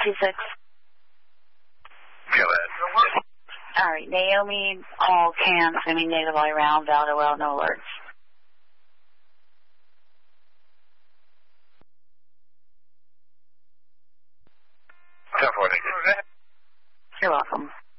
26. Go ahead. All right, Naomi, all cans, I mean native all around, Valdo, well, no alerts. 10-4, thank you. You're welcome.